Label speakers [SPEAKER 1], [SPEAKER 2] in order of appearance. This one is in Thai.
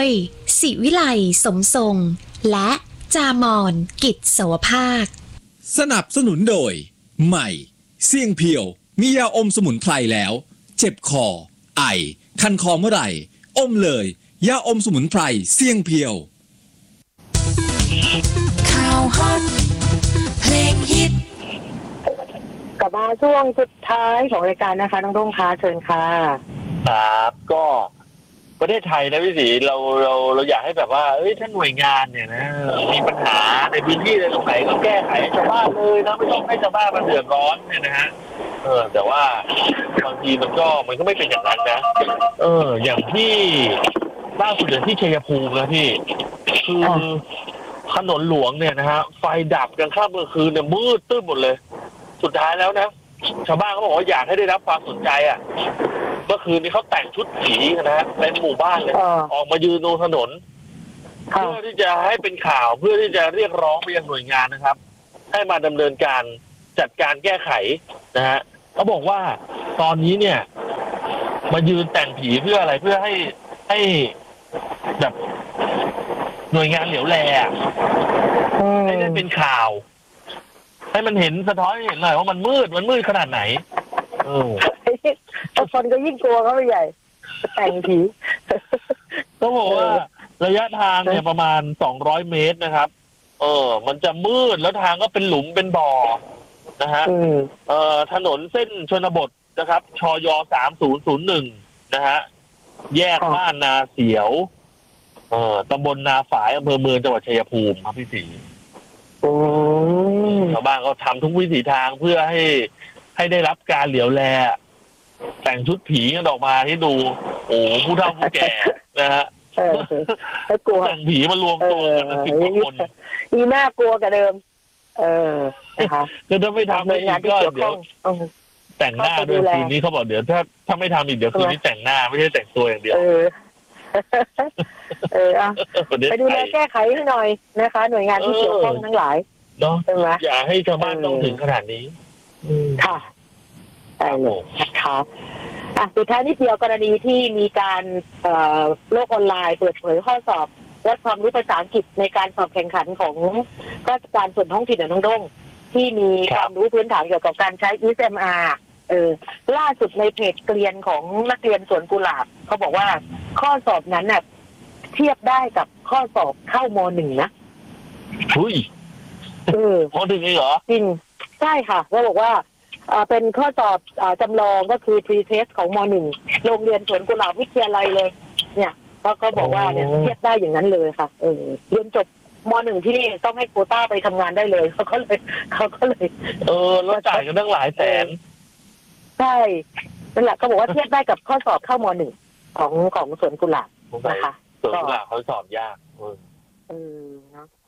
[SPEAKER 1] ยศิวิไลสมทรงและจามอนกิจโสภาค
[SPEAKER 2] สนับสนุนโดยใหม่เสี่ยงเพียวมียาอมสมุนไพรแล้วเจ็บคอไอคันคอเมื่อไหร่อมเลยยาอมสมุนไพรเสี่ยงเพียว
[SPEAKER 3] ข่าวฮอตเพลงฮิต
[SPEAKER 4] กลับมาช่วงสุดท้ายของรายการนะคะน้องรุ่งค่ะเชิญค่ะ
[SPEAKER 5] ครับก็ประเทศไทยนะพี่ศรีเราอยากให้แบบว่าถ้าหน่วยงานเนี่ยนะมีปัญหาในพื้นที่ในตรงไหนก็แก้ไขให้ชาวบ้านเลยนะไม่ต้องให้ชาวบ้านมาเดือดร้อนเนี่ยนะฮะแต่ว่าบางทีมันก็ไม่เป็นอย่างนั้นนะอย่างที่ล่าสุดอย่างที่ชัยภูมินะพี่คือถนนหลวงเนี่ยนะฮะไฟดับกลางค่ำกลางคืนเนี่ยมืดตื้นหมดเลยสุดท้ายแล้วนะชาวบ้านเขาบอกว่าอยากให้ได้รับความสนใจเมื่อคืนนี้เขาแต่งชุดผีนะฮะเป็นหมู่บ้านเลยออกมายืนตรงถนนเพื่อที่จะให้เป็นข่าวเพื่อที่จะเรียกร้องไปยังหน่วยงานนะครับให้มาดำเนินการจัดการแก้ไขนะฮะเขาบอกว่าตอนนี้เนี่ยมายืนแต่งผีเพื่ออะไรเพื่อให้แบบหน่วยงานเหลียวแลให้ได้เป็นข่าวให้มันเห็นสะท้อนให้เห็นหน่อยว่ามันมืดขนาดไหน
[SPEAKER 4] คนก็ยิ่งกลัวเขาไปใหญ่แต่งผี
[SPEAKER 5] ต้องบอกว่าระยะทางเนี่ยประมาณ200 เมตรนะครับมันจะมืดแล้วทางก็เป็นหลุมเป็นบ่อนะฮะถนนเส้นชนบทนะครับชย3001นะฮะแยกบ้านนาเสียวตำบลนาฝายอำเภอเมืองจังหวัดชัยภูมิครับพี่ศรีชาวบ้านก็ทำทุกวิถีทางเพื่อให้ได้รับการเหลียวแลแต่งชุดผีกันออกมาให้ดูผู้เฒ่าผู้แก่นะฮะแต่งผีมารวมตัวกัน10 คน
[SPEAKER 4] นี่น่ากลัวกว่าเดิม
[SPEAKER 5] นะคะคือถ้าไม่ทำอีกก็เดี๋ยวแต่งหน้าด้วยคืนนี้เขาบอกเดี๋ยวถ้าไม่ทำอีกเดี๋ยวคืนนี้แต่งหน้าไม่ใช่แต่งตัวอย่างเดียว
[SPEAKER 4] ไปดูแลแก้ไขให้หน่อยนะคะหน่วยงานที่เกี่ยวข้องทั้งหลาย
[SPEAKER 5] เนาะอย่าให้ชาวบ้านต้องถึงขนาดนี้
[SPEAKER 4] ค่ะได้เลยนะคะสุดท้ายนิดเดียวกรณีที่มีการโลกออนไลน์เปิดเผยข้อสอบวัดความรู้ภาษาอังกฤษในการสอบแข่งขันของราชการส่วนท้องถิ่นน้องด้งที่มีความรู้พื้นฐานเกี่ยวกับการใช้ SMR ล่าสุดในเพจเกรียนของนักเรียนสวนกุหลาบเขาบอกว่าข้อสอบนั้นน่ะเทียบได้กับข้อสอบเข้าม.1 นะ
[SPEAKER 5] อุ้ยม.1 เหรอ
[SPEAKER 4] จริงใช่ค่ะเขาบอกว่าเป็นข้อสอบจำลองก็คือ pre-test ของม.1 โรงเรียนสวนกุหลาบวิทยาลัยเลยเนี่ยก็บอกว่าเนี่ยเทียบได้อย่างนั้นเลยค่ะเรียนจบม.1 ที่นี่ต้องให้โควต้าไปทำงานได้เลยเขาก็เลย
[SPEAKER 5] แล้วจ่ายกันตั้งหลายแสน
[SPEAKER 4] ใช่นั่นแหละเขาบอกว่าเทียบได้กับข้อสอบเข้าม.1 ของสวนกุหลาบนะคะ
[SPEAKER 5] สวนกุหลาบเขาสอบยาก
[SPEAKER 4] เนาะ